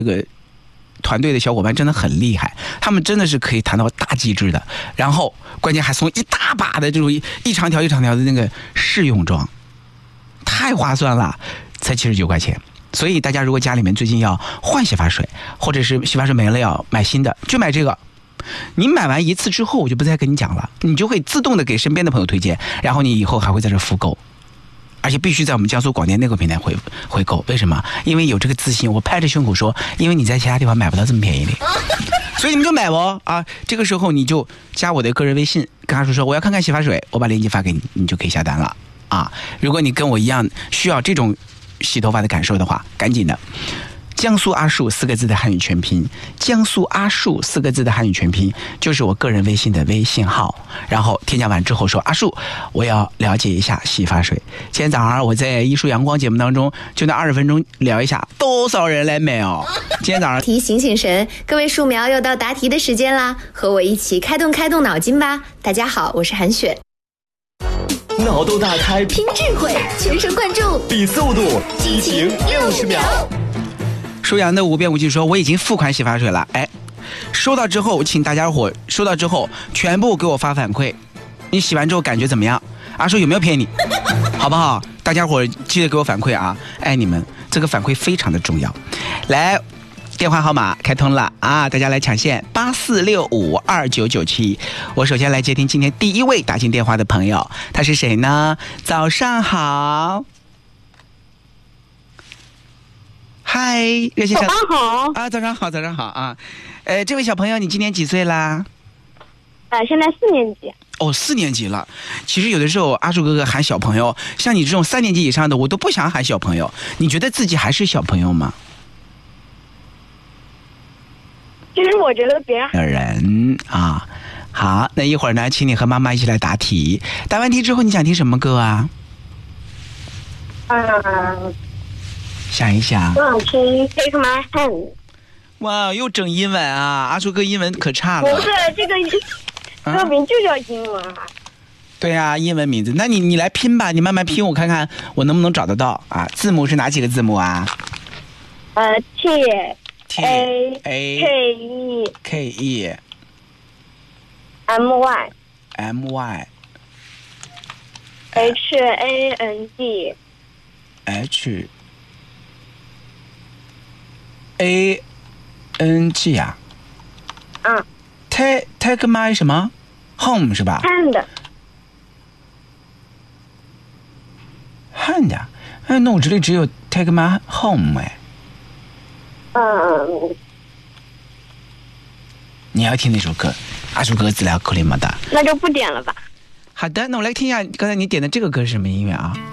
这个团队的小伙伴真的很厉害，他们真的是可以谈到大机制的，然后关键还送一大把的这种一长条一长条的那个试用装，太划算了，才79块钱。所以大家如果家里面最近要换洗发水，或者是洗发水没了要买新的，就买这个。你买完一次之后我就不再跟你讲了，你就会自动的给身边的朋友推荐，然后你以后还会在这复购，而且必须在我们江苏广电内购平台回购。为什么？因为有这个自信，我拍着胸口说，因为你在其他地方买不到这么便宜的，所以你们就买哦啊！这个时候你就加我的个人微信，跟他说我要看看洗发水，我把链接发给你，你就可以下单了啊！如果你跟我一样需要这种洗头发的感受的话，赶紧的。江苏阿树4个字的汉语全拼，江苏阿树4个字的汉语全拼就是我个人微信的微信号，然后添加完之后说阿树，我要了解一下洗发水。今天早上我在艺术阳光节目当中就那20分钟聊一下，多少人来买哦？今天早上题醒醒神，各位树苗又到答题的时间啦，和我一起开动脑筋吧。大家好，我是韩雪。 脑洞大开， 拼智慧，全神贯注， 比速度，激情60秒。 舒阳的无边无际说，我已经付款洗发水了，哎，收到之后请大家伙收到之后全部给我发反馈，你洗完之后感觉怎么样？阿叔有没有骗你？好不好？大家伙记得给我反馈啊！爱你们，这个反馈非常的重要。来，电话号码开通了啊！大家来抢线84652997。我首先来接听今天第一位打进电话的朋友，他是谁呢？早上好。嗨，热线小早上好啊，早上好，早上好啊！这位小朋友，你今年几岁啦？ 现在4年级。 哦，4年级了。其实有的时候阿树哥哥喊小朋友，像你这种3年级以上的，我都不想喊小朋友。你觉得自己还是小朋友吗？ 其实我觉得别人啊，好，那一会儿呢，请你和妈妈一起来答题。答完题之后，你想听什么歌啊？想一想。 我想听 Take My Hand。 哇，又整英文啊！阿树哥英文可差了。 不是这个歌名就叫英文啊。 对啊，英文名字。那你来拼吧，你慢慢拼，我看看我能不能找得到啊？字母是哪几个字母啊 ？T A K E M Y H A N G 啊。Take my 什么 home 是吧 hand 啊，那我这里只有 take my home 哎。你要听那首歌，阿树哥资料库里没的，那就不点了吧。 好的，那我来听一下刚才你点的这个歌是什么音乐啊？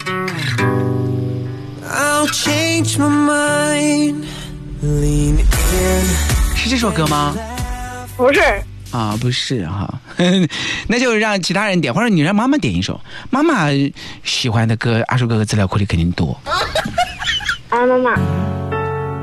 I'll change my mind, lean in. 是这首歌吗？ 不是啊，不是哈，那就让其他人点，或者你让妈妈点一首，妈妈喜欢的歌，阿树哥哥资料库里肯定多。 妈妈。